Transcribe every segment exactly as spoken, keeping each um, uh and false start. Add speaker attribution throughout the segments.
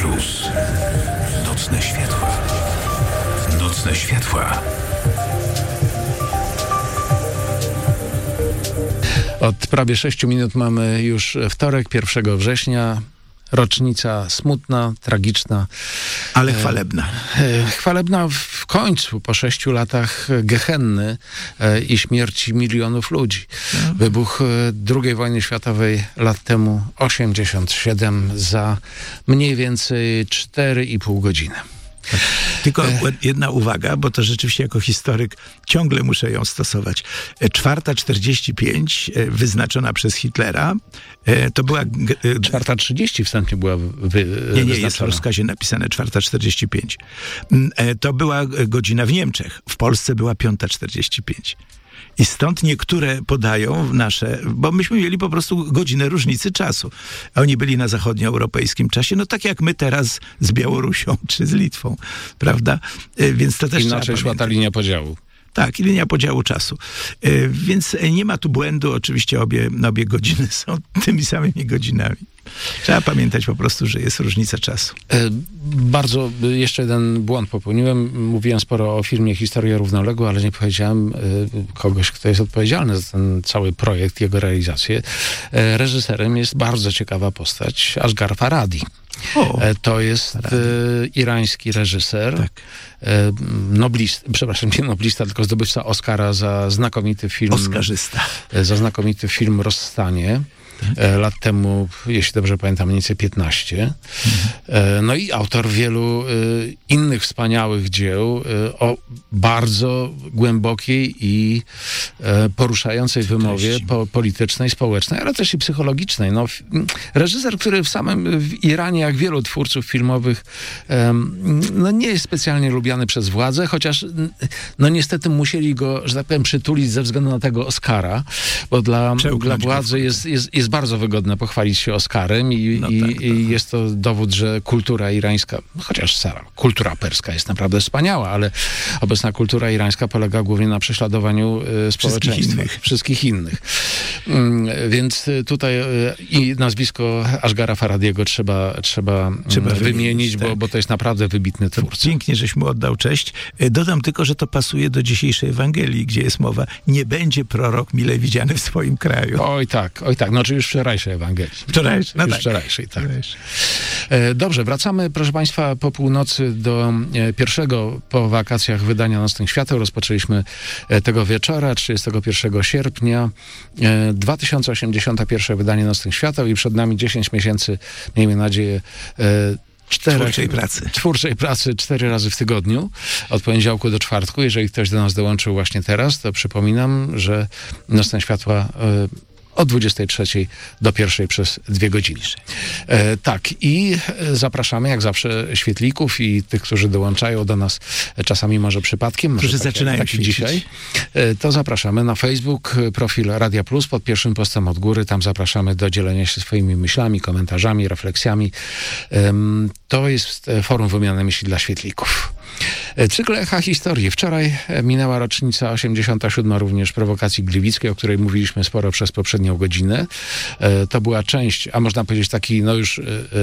Speaker 1: Plus. Nocne światła. Nocne światła.
Speaker 2: Od prawie sześciu minut mamy już wtorek, pierwszego września. Rocznica smutna, tragiczna.
Speaker 3: Ale chwalebna.
Speaker 2: E, chwalebna w końcu, po sześciu latach gehenny e, i śmierci milionów ludzi. No. Wybuch drugiej wojny światowej lat temu osiemdziesiąt siedem za mniej więcej cztery i pół godziny.
Speaker 3: Tylko jedna uwaga, bo to rzeczywiście jako historyk ciągle muszę ją stosować. Czwarta czterdzieści pięć wyznaczona przez Hitlera, to była...
Speaker 2: Czwarta trzydzieści wstępnie była wy,
Speaker 3: Nie, nie, jest w rozkazie napisane czwarta czterdzieści pięć. To była godzina w Niemczech. W Polsce była piąta czterdzieści pięć. I stąd niektóre podają nasze, bo myśmy mieli po prostu godzinę różnicy czasu. A oni byli na zachodnioeuropejskim czasie, no tak jak my teraz z Białorusią czy z Litwą, prawda? Więc to też
Speaker 2: inaczej szła ta linia podziału.
Speaker 3: Tak, linia podziału czasu. Więc nie ma tu błędu, oczywiście obie, obie godziny są tymi samymi godzinami. Trzeba pamiętać po prostu, że jest różnica czasu.
Speaker 2: E, bardzo, jeszcze jeden błąd popełniłem. Mówiłem sporo o filmie Historia równoległa, ale nie powiedziałem e, kogoś, kto jest odpowiedzialny za ten cały projekt, jego realizację. E, reżyserem jest bardzo ciekawa postać, Asghar Farhadi. O, e, to jest e, irański reżyser, tak. e, noblista, przepraszam, nie noblista, tylko zdobywca Oscara za znakomity film.
Speaker 3: Oskarzysta.
Speaker 2: E, za znakomity film Rozstanie. Tak. Lat temu, jeśli dobrze pamiętam, mniej więcej piętnaście. Mhm. No i autor wielu innych wspaniałych dzieł o bardzo głębokiej i poruszającej wymowie po, politycznej, społecznej, ale też i psychologicznej. No, reżyser, który w samym w Iranie, jak wielu twórców filmowych, no nie jest specjalnie lubiany przez władzę, chociaż no niestety musieli go, że tak powiem, przytulić ze względu na tego Oscara, bo dla, dla władzy jest, jest, jest bardzo wygodne pochwalić się Oscarem i, no i, tak, tak. i jest to dowód, że kultura irańska, chociaż sama kultura perska jest naprawdę wspaniała, ale obecna kultura irańska polega głównie na prześladowaniu y, społeczeństwa. Innych. Wszystkich innych. Mm, więc tutaj y, i nazwisko Asghara Farhadiego trzeba, trzeba, trzeba wymienić, wymienić tak. bo, bo to jest naprawdę wybitny twórca.
Speaker 3: Pięknie, żeś mu oddał cześć. Dodam tylko, że to pasuje do dzisiejszej Ewangelii, gdzie jest mowa, nie będzie prorok mile widziany w swoim kraju.
Speaker 2: Oj tak, oj tak. No czy już wczorajszej Ewangelii.
Speaker 3: Wczorajszej, no
Speaker 2: już
Speaker 3: tak.
Speaker 2: wczorajszej, tak. Dobrze, wracamy, proszę Państwa, po północy do pierwszego po wakacjach wydania Nocnych Świateł. Rozpoczęliśmy tego wieczora, trzydziestego pierwszego sierpnia, dwa tysiące osiemdziesiąte pierwsze wydanie Nocnych Świateł i przed nami dziesięć miesięcy, miejmy nadzieję, Czterech,
Speaker 3: twórczej pracy.
Speaker 2: Twórczej pracy cztery razy w tygodniu, od poniedziałku do czwartku. Jeżeli ktoś do nas dołączył właśnie teraz, to przypominam, że Nocne Światła y, od dwudziestej trzeciej do pierwszej przez dwie godziny. E, tak, i zapraszamy jak zawsze świetlików i tych, którzy dołączają do nas czasami może przypadkiem, może
Speaker 3: którzy tak, zaczynają
Speaker 2: tak jak dzisiaj. E, to zapraszamy na Facebook, profil Radia Plus pod pierwszym postem od góry. Tam zapraszamy do dzielenia się swoimi myślami, komentarzami, refleksjami. E, to jest forum wymiany myśli dla świetlików. Cykl Echa Historii. Wczoraj minęła rocznica osiemdziesiąta siódma również prowokacji gliwickiej, o której mówiliśmy sporo przez poprzednią godzinę. To była część, a można powiedzieć taki, no już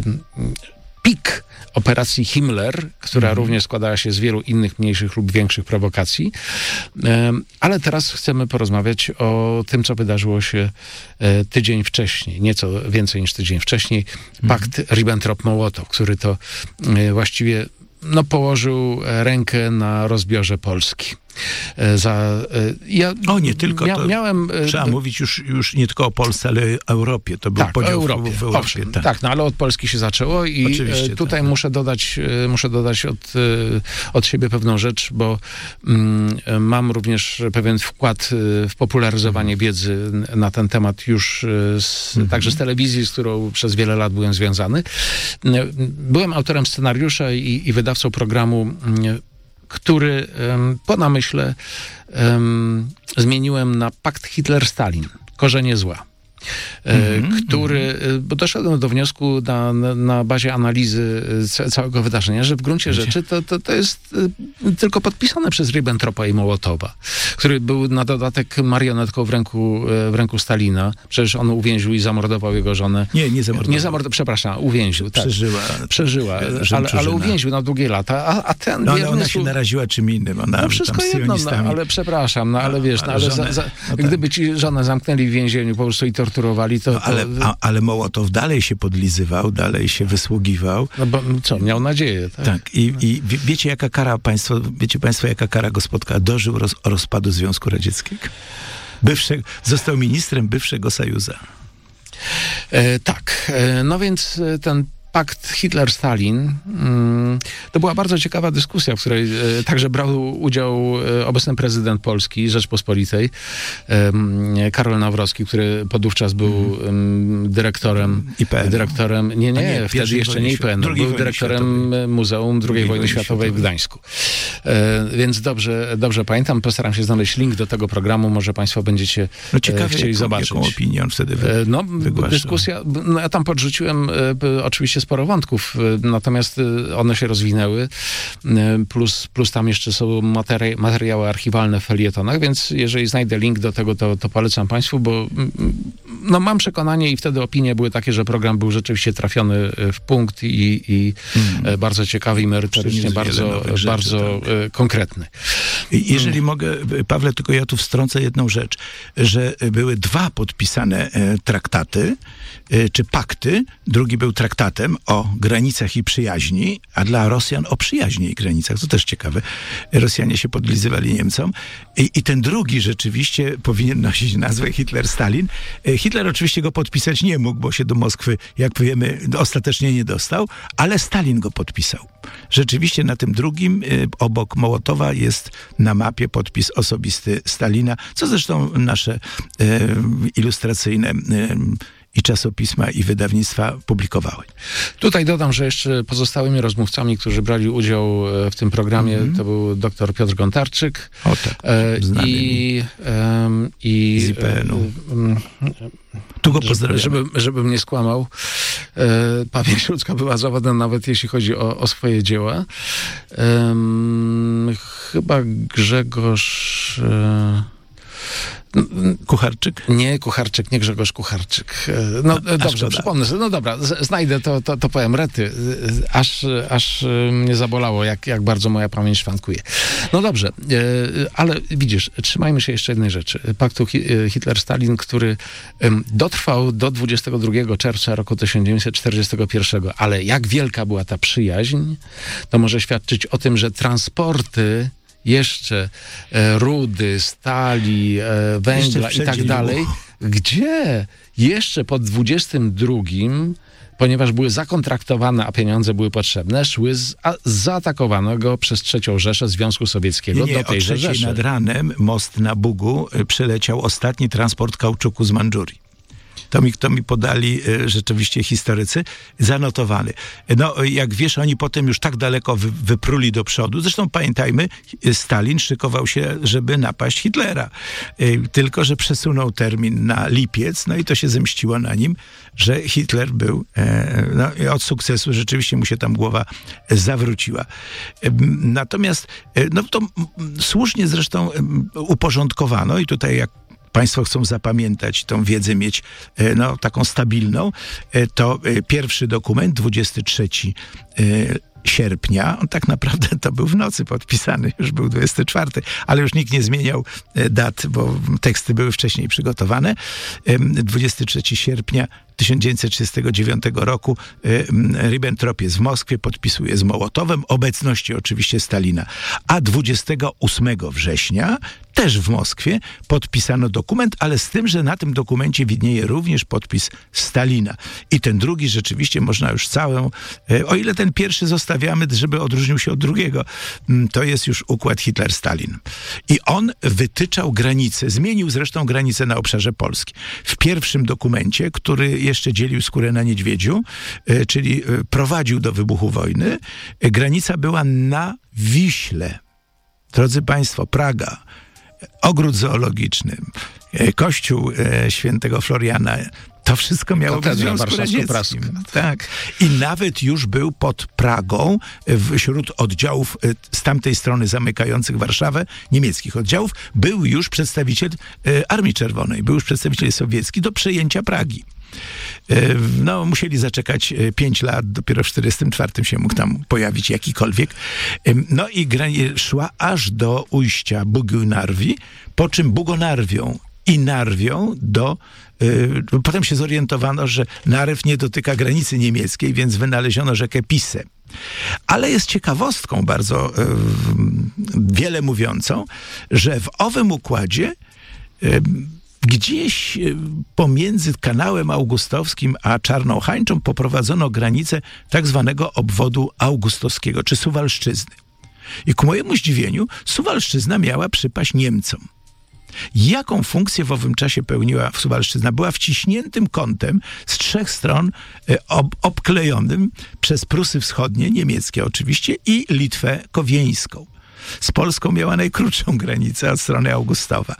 Speaker 2: pik operacji Himmler, która mhm. również składała się z wielu innych mniejszych lub większych prowokacji. Ale teraz chcemy porozmawiać o tym, co wydarzyło się tydzień wcześniej, nieco więcej niż tydzień wcześniej. Pakt mhm. Ribbentrop-Mołotow, który to właściwie no, położył rękę na rozbiorze Polski. Za, ja
Speaker 3: o, nie tylko
Speaker 2: mia,
Speaker 3: to
Speaker 2: miałem...
Speaker 3: Trzeba mówić już, już nie tylko o Polsce, ale o Europie. To był
Speaker 2: tak,
Speaker 3: podział
Speaker 2: Europie,
Speaker 3: w Europie.
Speaker 2: Owszem,
Speaker 3: tak.
Speaker 2: tak, no ale od Polski się zaczęło i
Speaker 3: Oczywiście,
Speaker 2: tutaj
Speaker 3: tak.
Speaker 2: muszę dodać, muszę dodać od, od siebie pewną rzecz, bo mm, mam również pewien wkład w popularyzowanie mhm. wiedzy na ten temat już z, mhm. także z telewizji, z którą przez wiele lat byłem związany. Byłem autorem scenariusza i, i wydawcą programu, który um, po namyśle um, zmieniłem na Pakt Hitler-Stalin. Korzenie zła. mm-hmm. który, bo doszedłem do wniosku na, na, na bazie analizy całego wydarzenia, że w gruncie rzeczy to, to, to jest tylko podpisane przez Ribbentropa i Mołotowa, który był na dodatek marionetką w ręku, w ręku Stalina. Przecież on uwięził i zamordował jego żonę.
Speaker 3: Nie, nie zamordował.
Speaker 2: Nie zamordował, przepraszam, uwięził. Tak.
Speaker 3: Przeżyła.
Speaker 2: Przeżyła, ale, ale uwięził na długie lata, a, a ten...
Speaker 3: No, ale ona się naraziła czym innym. Ona
Speaker 2: no wszystko
Speaker 3: tam
Speaker 2: jedno, no, ale przepraszam, no ale wiesz, no, ale
Speaker 3: żonę,
Speaker 2: za, za,
Speaker 3: no
Speaker 2: gdyby
Speaker 3: tak.
Speaker 2: ci żonę zamknęli w więzieniu po prostu i torturowali, to...
Speaker 3: No, ale,
Speaker 2: to...
Speaker 3: a, ale Mołotow dalej się podlizywał, dalej się wysługiwał.
Speaker 2: No bo co, miał nadzieję, tak?
Speaker 3: Tak, i, i wiecie, jaka kara państwo, wiecie państwo, jaka kara go spotkała? Dożył roz, rozpadu Związku Radzieckiego. Bywsze, został ministrem bywszego Sojuza.
Speaker 2: E, tak, e, no więc ten pakt Hitler-Stalin, to była bardzo ciekawa dyskusja, w której także brał udział obecny prezydent Polski, Rzeczpospolitej, Karol Nawrocki, który podówczas był dyrektorem...
Speaker 3: I P N.
Speaker 2: Dyrektorem, nie, nie, nie wtedy jeszcze nie I P N. Był dyrektorem Muzeum drugiej Wojny Światowej w Gdańsku. Więc dobrze, dobrze pamiętam, postaram się znaleźć link do tego programu, może państwo będziecie
Speaker 3: no ciekawe,
Speaker 2: chcieli
Speaker 3: jaką,
Speaker 2: zobaczyć.
Speaker 3: Jaką opinię on wtedy wy,
Speaker 2: No,
Speaker 3: wygłaszał.
Speaker 2: dyskusja, no ja tam podrzuciłem oczywiście sporo wątków, natomiast one się rozwinęły, plus, plus tam jeszcze są materi- materiały archiwalne w felietonach, więc jeżeli znajdę link do tego, to, to polecam państwu, bo no, mam przekonanie i wtedy opinie były takie, że program był rzeczywiście trafiony w punkt i, i mm. bardzo ciekawy i merytorycznie bardzo, bardzo rzeczy, tak. konkretny.
Speaker 3: Jeżeli hmm. mogę, Pawle, tylko ja tu wstrącę jedną rzecz, że były dwa podpisane traktaty, czy pakty. Drugi był traktatem o granicach i przyjaźni, a dla Rosjan o przyjaźni i granicach. To też ciekawe. Rosjanie się podlizywali Niemcom. I, i ten drugi rzeczywiście powinien nosić nazwę Hitler-Stalin. Hitler oczywiście go podpisać nie mógł, bo się do Moskwy, jak wiemy, ostatecznie nie dostał, ale Stalin go podpisał. Rzeczywiście na tym drugim, obok Mołotowa, jest na mapie podpis osobisty Stalina, co zresztą nasze e, ilustracyjne e, i czasopisma, i wydawnictwa publikowały.
Speaker 2: Tutaj dodam, że jeszcze pozostałymi rozmówcami, którzy brali udział w tym programie, mm-hmm. to był dr Piotr Gontarczyk
Speaker 3: o, tak, e,
Speaker 2: i, e, i
Speaker 3: z I P N-u. E, tu go pozdrawiam.
Speaker 2: Żeby, żebym nie skłamał. E, pamięć ludzka była zawodem, nawet jeśli chodzi o, o swoje dzieła. E, chyba Grzegorz... E,
Speaker 3: Kucharczyk?
Speaker 2: Nie, Kucharczyk, nie Grzegorz Kucharczyk. No a, dobrze, przypomnę sobie. No dobra, z, znajdę to, to, to powiem. Rety, aż, aż mnie zabolało, jak, jak bardzo moja pamięć szwankuje. No dobrze, ale widzisz, trzymajmy się jeszcze jednej rzeczy. Paktu Hitler-Stalin, który dotrwał do dwudziestego drugiego czerwca roku tysiąc dziewięćset czterdziestego pierwszego, ale jak wielka była ta przyjaźń, to może świadczyć o tym, że transporty jeszcze e, rudy, stali, e, węgla i tak dalej, gdzie jeszcze po dwudziestym drugim, ponieważ były zakontraktowane, a pieniądze były potrzebne, szły z a, zaatakowanego przez trzecią Rzeszę Związku Sowieckiego
Speaker 3: nie, nie,
Speaker 2: do tejże
Speaker 3: o trzeciej
Speaker 2: Rzeszy.
Speaker 3: Nad ranem most na Bugu przeleciał ostatni transport kauczuku z Mandżurii. To mi, to mi podali e, rzeczywiście historycy, zanotowany. No, jak wiesz, oni potem już tak daleko wy, wypruli do przodu. Zresztą pamiętajmy, Stalin szykował się, żeby napaść Hitlera. E, tylko, że przesunął termin na lipiec, no i to się zemściło na nim, że Hitler był, e, no, od sukcesu rzeczywiście mu się tam głowa zawróciła. E, natomiast, e, no to m, słusznie zresztą m, uporządkowano i tutaj jak państwo chcą zapamiętać, tą wiedzę mieć no, taką stabilną, to pierwszy dokument, dwudziestego trzeciego sierpnia, on tak naprawdę to był w nocy podpisany, już był dwudziesty czwarty, ale już nikt nie zmieniał dat, bo teksty były wcześniej przygotowane. dwudziestego trzeciego sierpnia tysiąc dziewięćset trzydziestego dziewiątego roku Ribbentrop jest w Moskwie, podpisuje z Mołotowem, obecności oczywiście Stalina. A dwudziestego ósmego września też w Moskwie podpisano dokument, ale z tym, że na tym dokumencie widnieje również podpis Stalina. I ten drugi rzeczywiście można już całą, o ile ten pierwszy zostawiamy, żeby odróżnił się od drugiego, to jest już układ Hitler-Stalin. I on wytyczał granice, zmienił zresztą granice na obszarze Polski. W pierwszym dokumencie, który jeszcze dzielił skórę na niedźwiedziu, czyli prowadził do wybuchu wojny, granica była na Wiśle. Drodzy państwo, Praga, ogród zoologiczny, kościół świętego Floriana, to wszystko miało być w Związku Radzieckim. Tak. I nawet już był pod Pragą wśród oddziałów z tamtej strony zamykających Warszawę, niemieckich oddziałów, był już przedstawiciel Armii Czerwonej, był już przedstawiciel sowiecki do przejęcia Pragi. No, musieli zaczekać pięć lat, dopiero w czterdziestym czwartym się mógł tam pojawić jakikolwiek. No i gra szła aż do ujścia Bugonarwi, po czym Bugonarwią i Narwią do... Yy, potem się zorientowano, że Narew nie dotyka granicy niemieckiej, więc wynaleziono rzekę Pisę. Ale jest ciekawostką bardzo yy, wiele mówiącą, że w owym układzie yy, gdzieś pomiędzy kanałem augustowskim a Czarną Hańczą poprowadzono granicę tak zwanego obwodu augustowskiego, czy Suwalszczyzny. I ku mojemu zdziwieniu Suwalszczyzna miała przypaść Niemcom. Jaką funkcję w owym czasie pełniła Suwalszczyzna? Była wciśniętym kątem z trzech stron, ob- obklejonym przez Prusy Wschodnie, niemieckie oczywiście, i Litwę Kowieńską. Z Polską miała najkrótszą granicę od strony Augustowa.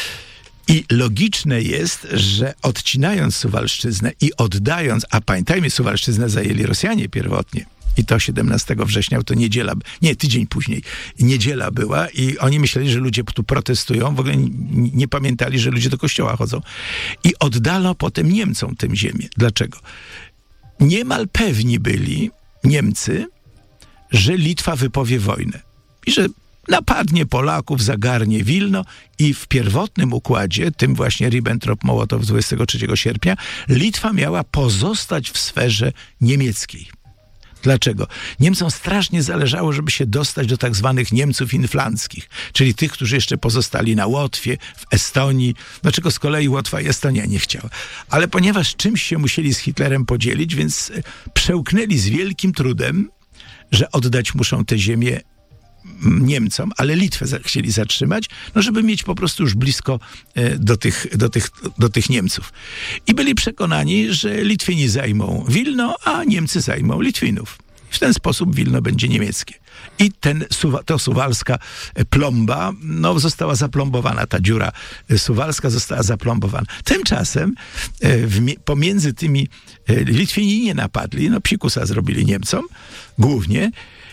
Speaker 3: I logiczne jest, że odcinając Suwalszczyznę i oddając, a pamiętajmy, Suwalszczyznę zajęli Rosjanie pierwotnie, i to siedemnastego września, to niedziela, nie, tydzień później, niedziela była i oni myśleli, że ludzie tu protestują, w ogóle nie, nie pamiętali, że ludzie do kościoła chodzą. I oddano potem Niemcom tę ziemię. Dlaczego? Niemal pewni byli Niemcy, że Litwa wypowie wojnę i że napadnie Polaków, zagarnie Wilno i w pierwotnym układzie, tym właśnie Ribbentrop-Mołotow dwudziestego trzeciego sierpnia, Litwa miała pozostać w sferze niemieckiej. Dlaczego? Niemcom strasznie zależało, żeby się dostać do tak zwanych Niemców inflanckich, czyli tych, którzy jeszcze pozostali na Łotwie, w Estonii, dlaczego z kolei Łotwa i Estonia nie chciała. Ale ponieważ czymś się musieli z Hitlerem podzielić, więc przełknęli z wielkim trudem, że oddać muszą tę ziemię Niemcom, ale Litwę chcieli zatrzymać, no żeby mieć po prostu już blisko do tych, do tych, do tych Niemców. I byli przekonani, że Litwini zajmą Wilno, a Niemcy zajmą Litwinów. W ten sposób Wilno będzie niemieckie. I ten, to suwalska plomba, no została zaplombowana, ta dziura suwalska została zaplombowana. Tymczasem w, pomiędzy tymi Litwini nie napadli, no psikusa zrobili Niemcom, głównie,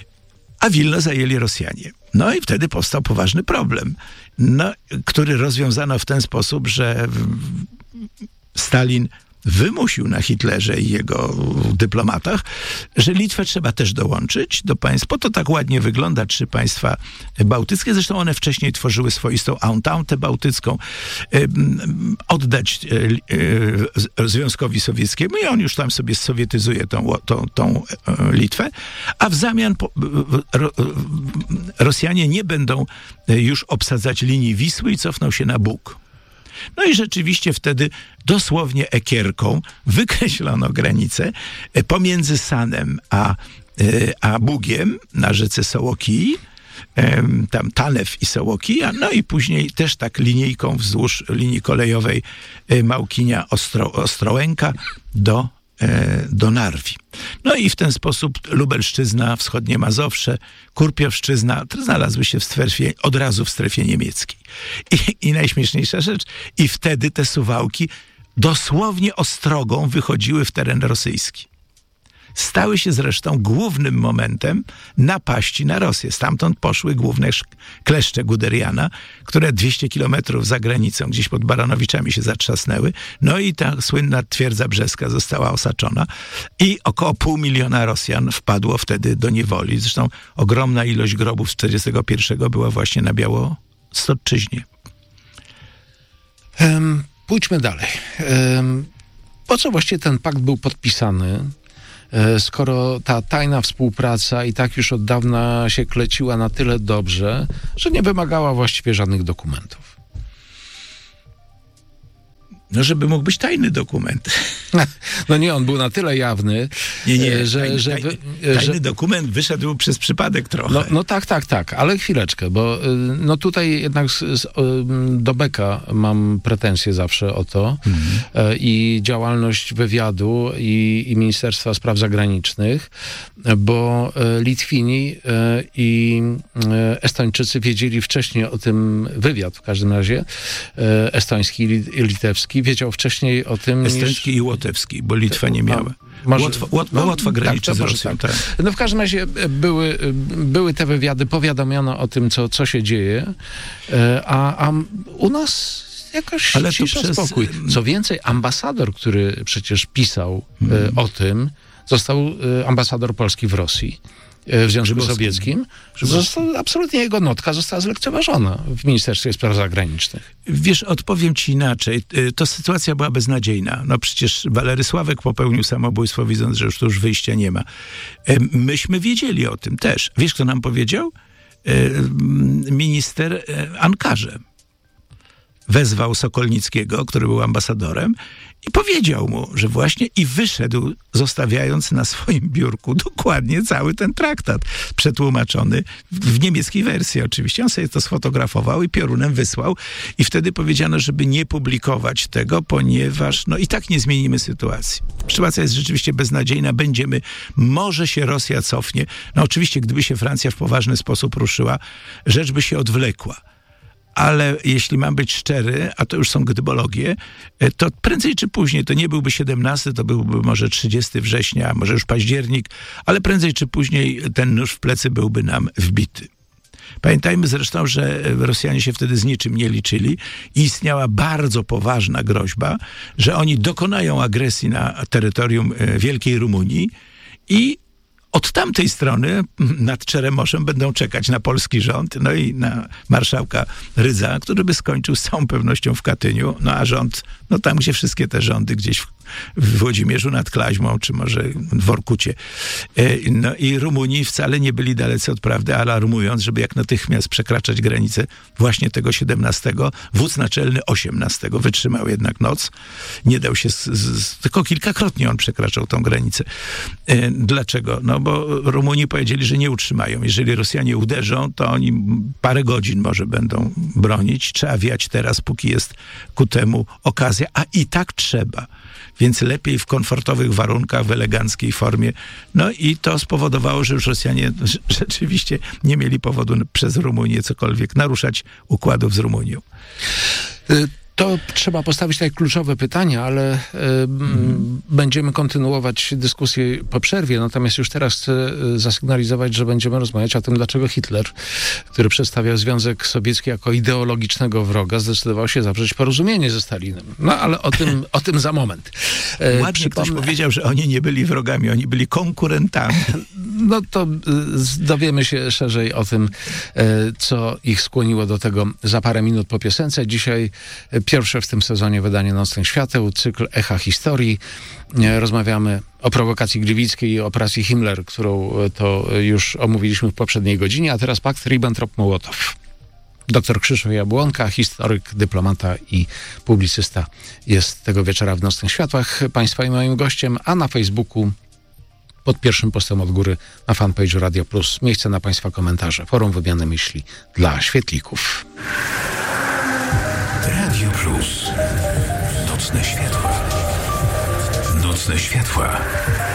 Speaker 3: a Wilno zajęli Rosjanie. No i wtedy powstał poważny problem, no, który rozwiązano w ten sposób, że Stalin wymusił na Hitlerze i jego dyplomatach, że Litwę trzeba też dołączyć do państw. Po to tak ładnie wygląda trzy państwa bałtyckie. Zresztą one wcześniej tworzyły swoistą ententę bałtycką. Oddać Związkowi Sowieckiemu i on już tam sobie sowietyzuje tą, tą, tą Litwę, a w zamian Rosjanie nie będą już obsadzać linii Wisły i cofną się na Bug. No i rzeczywiście wtedy dosłownie ekierką wykreślono granicę pomiędzy Sanem a, a Bugiem na rzece Sołokii, tam Tanew i Sołokija, no i później też tak linijką wzdłuż linii kolejowej Małkinia Ostro, Ostrołęka do, do Narwi. No i w ten sposób Lubelszczyzna, wschodnie Mazowsze, Kurpiowszczyzna znalazły się w strefie, od razu w strefie niemieckiej. I, i najśmieszniejsza rzecz, i wtedy te Suwałki dosłownie ostrogą wychodziły w teren rosyjski. Stały się zresztą głównym momentem napaści na Rosję. Stamtąd poszły główne kleszcze Guderiana, które dwieście kilometrów za granicą, gdzieś pod Baranowiczami się zatrzasnęły. No i ta słynna twierdza brzeska została osaczona i około pół miliona Rosjan wpadło wtedy do niewoli. Zresztą ogromna ilość grobów z czterdziestego pierwszego była właśnie na Białostoczyźnie.
Speaker 2: Um, pójdźmy dalej. Um, po co właściwie ten pakt był podpisany? Skoro ta tajna współpraca i tak już od dawna się kleciła na tyle dobrze, że nie wymagała właściwie żadnych dokumentów.
Speaker 3: No, żeby mógł być tajny dokument.
Speaker 2: No nie, on był na tyle jawny,
Speaker 3: nie, nie,
Speaker 2: że...
Speaker 3: tajny,
Speaker 2: że,
Speaker 3: tajny,
Speaker 2: że
Speaker 3: tajny dokument wyszedł przez przypadek trochę.
Speaker 2: No, no tak, tak, tak, ale chwileczkę, bo no tutaj jednak z, z, do Beka mam pretensje zawsze o to mhm. i działalność wywiadu i, i Ministerstwa Spraw Zagranicznych, bo Litwini i Estończycy wiedzieli wcześniej o tym, wywiad w każdym razie, estoński i litewski, wiedział wcześniej o tym
Speaker 3: Estoński
Speaker 2: niż...
Speaker 3: i łotewski, bo Litwa nie miała.
Speaker 2: Może,
Speaker 3: Łotwa, Łotwa,
Speaker 2: no,
Speaker 3: Łotwa graniczy
Speaker 2: tak,
Speaker 3: z Rosją.
Speaker 2: tak.
Speaker 3: Tak.
Speaker 2: No w każdym razie były, były te wywiady, powiadomiono o tym, co, co się dzieje, a, a u nas jakoś
Speaker 3: Ale
Speaker 2: cisza,
Speaker 3: przez...
Speaker 2: spokój. Co więcej, ambasador, który przecież pisał hmm. o tym, został ambasador Polski w Rosji, w Związku Grzybowski. Sowieckim, został, absolutnie jego notka została zlekceważona w Ministerstwie Spraw Zagranicznych.
Speaker 3: Wiesz, odpowiem ci inaczej. To sytuacja była beznadziejna. No przecież Walery Sławek popełnił samobójstwo, widząc, że już tu już wyjścia nie ma. Myśmy wiedzieli o tym też. Wiesz, kto nam powiedział? Minister Ankarze. Wezwał Sokolnickiego, który był ambasadorem, i powiedział mu, że właśnie i wyszedł, zostawiając na swoim biurku dokładnie cały ten traktat, przetłumaczony w, w niemieckiej wersji oczywiście. On sobie to sfotografował i piorunem wysłał i wtedy powiedziano, żeby nie publikować tego, ponieważ no i tak nie zmienimy sytuacji. Sytuacja jest rzeczywiście beznadziejna, będziemy, może się Rosja cofnie. No oczywiście, gdyby się Francja w poważny sposób ruszyła, rzecz by się odwlekła. Ale jeśli mam być szczery, a to już są gdybologie, to prędzej czy później, to nie byłby siedemnasty, to byłby może trzydziestego września, może już październik, ale prędzej czy później ten nóż w plecy byłby nam wbity. Pamiętajmy zresztą, że Rosjanie się wtedy z niczym nie liczyli i istniała bardzo poważna groźba, że oni dokonają agresji na terytorium Wielkiej Rumunii i od tamtej strony nad Czeremoszem będą czekać na polski rząd, no i na marszałka Rydza, który by skończył z całą pewnością w Katyniu, no a rząd, no tam gdzie wszystkie te rządy, gdzieś w, w Włodzimierzu nad Klaźmą, czy może w Workucie. No i Rumuni wcale nie byli dalece od prawdy, alarmując, żeby jak natychmiast przekraczać granicę właśnie tego siedemnastego. Wódz naczelny osiemnastego wytrzymał jednak noc. Nie dał się, z, z, tylko kilkakrotnie on przekraczał tą granicę. Dlaczego? No bo Rumuni powiedzieli, że nie utrzymają. Jeżeli Rosjanie uderzą, to oni parę godzin może będą bronić. Trzeba wiać teraz, póki jest ku temu okazja, a i tak trzeba. Więc lepiej w komfortowych warunkach, w eleganckiej formie. No i to spowodowało, że już Rosjanie rzeczywiście nie mieli powodu przez Rumunię cokolwiek naruszać układów z Rumunią.
Speaker 2: To trzeba postawić takie kluczowe pytania, ale y, mm. będziemy kontynuować dyskusję po przerwie. Natomiast już teraz chcę zasygnalizować, że będziemy rozmawiać o tym, dlaczego Hitler, który przedstawiał Związek Sowiecki jako ideologicznego wroga, zdecydował się zawrzeć porozumienie ze Stalinem. No ale o tym, o tym za moment.
Speaker 3: E, Ładnie przypomnę... ktoś powiedział, że oni nie byli wrogami, oni byli konkurentami.
Speaker 2: No to y, dowiemy się szerzej o tym, y, co ich skłoniło do tego za parę minut po piosence. Dzisiaj y, pierwsze w tym sezonie wydanie Nocnych Świateł, cykl Echa Historii. Rozmawiamy o prowokacji gliwickiej i operacji Himmler, którą to już omówiliśmy w poprzedniej godzinie, a teraz pakt Ribbentrop-Mołotow. Doktor Krzysztof Jabłonka, historyk, dyplomata i publicysta jest tego wieczora w Nocnych Światłach Państwa i moim gościem, a na Facebooku pod pierwszym postem od góry na fanpage'u Radio Plus miejsce na Państwa komentarze. Forum wymiany myśli dla świetlików.
Speaker 1: Radio Plus. Nocne światła. Nocne światła.